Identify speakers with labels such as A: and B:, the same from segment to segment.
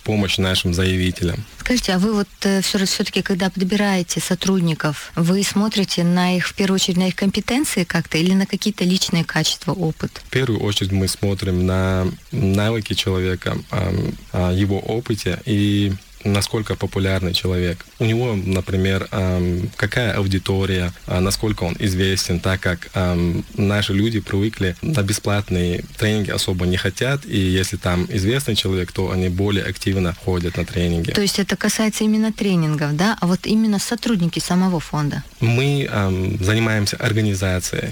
A: помощь нашим заявителям.
B: Скажите, а вы вот все-таки, когда подбираете сотрудников, вы смотрите на их, в первую очередь, на их компетенции как-то или на какие-то личные качества, опыт?
A: В первую очередь мы смотрим на навыки человека, его опыте и насколько популярный человек. У него, например, какая аудитория, насколько он известен, так как наши люди привыкли на бесплатные тренинги особо не хотят, и если там известный человек, то они более активно ходят на тренинги.
B: То есть это касается именно тренингов, да? А вот именно сотрудники самого фонда?
A: Мы занимаемся организацией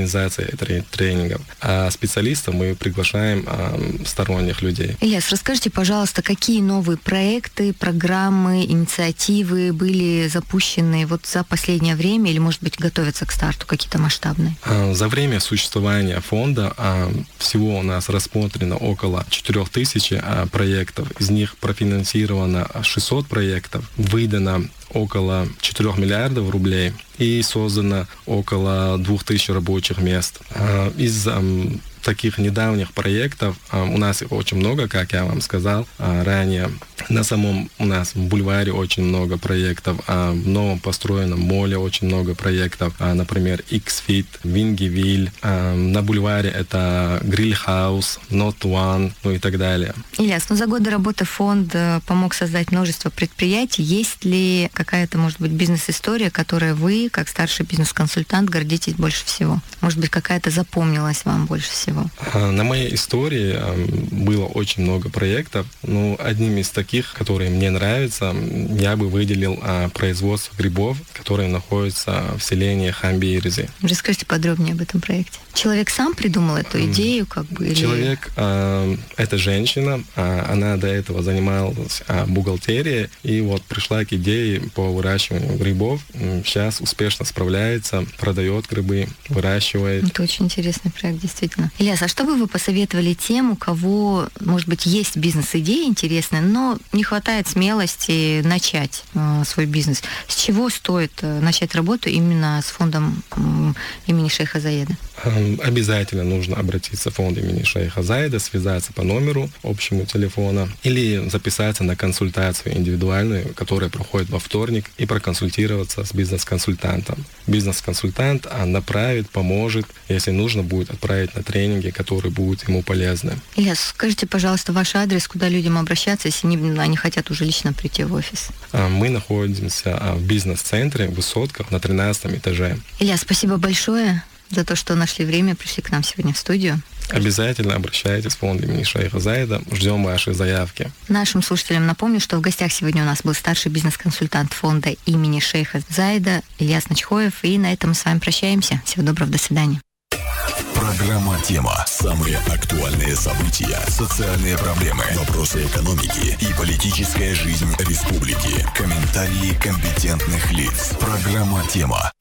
A: тренингов, а специалистов мы приглашаем сторонних людей.
B: Ильяс, расскажите, пожалуйста, какие новые проекты, программы, инициативы были запущены вот за последнее время или, может быть, готовятся к старту какие-то масштабные?
A: За время существования фонда всего у нас рассмотрено около 4000 проектов. Из них профинансировано 600 проектов, выдано около 4 миллиардов рублей и создано около 2000 рабочих мест. Из таких недавних проектов у нас их очень много, как я вам сказал ранее. На самом у нас в бульваре очень много проектов, в новом построенном моле очень много проектов, например, X-Fit, Вингивиль, на бульваре это Grill House, Not One, ну и так далее.
B: Ильяс, за годы работы фонд помог создать множество предприятий. Есть ли какая-то, может быть, бизнес-история, которой вы, как старший бизнес-консультант, гордитесь больше всего? Может быть, какая-то запомнилась вам больше всего?
A: На моей истории было очень много проектов, но одним из таких, которые мне нравятся, я бы выделил производство грибов, которые находятся в селении Хамбирзи.
B: Расскажите подробнее об этом проекте. Человек сам придумал эту идею, как бы? Или...
A: Человек, это женщина, она до этого занималась бухгалтерией, и вот пришла к идее по выращиванию грибов. Сейчас успешно справляется, продает грибы, выращивает.
B: Это очень интересный проект, действительно. Ильяс, а что бы вы посоветовали тем, у кого, может быть, есть бизнес-идея интересная, но не хватает смелости начать свой бизнес? С чего стоит начать работу именно с фондом имени шейха Заеда?
A: Обязательно нужно обратиться в фонд имени шейха Заеда, связаться по номеру общему телефона или записаться на консультацию индивидуальную, которая проходит во вторник, и проконсультироваться с бизнес-консультантом. Бизнес-консультант направит, поможет, если нужно будет отправить на тренинги, которые будут ему полезны.
B: Ильяс, скажите, пожалуйста, ваш адрес, куда людям обращаться, если они хотят уже лично прийти в офис?
A: Мы находимся в бизнес-центре в Высотках на 13 этаже.
B: Ильяс, спасибо большое за то, что нашли время, пришли к нам сегодня в студию.
A: Обязательно обращайтесь в фонд имени шейха Заеда. Ждем ваши заявки.
B: Нашим слушателям напомню, что в гостях сегодня у нас был старший бизнес-консультант фонда имени шейха Заеда Ильяс Начхоев. И на этом мы с вами прощаемся. Всего доброго, до свидания.
C: Программа «Тема». Самые актуальные события, социальные проблемы, вопросы экономики и политическая жизнь республики. Комментарии компетентных лиц. Программа «Тема».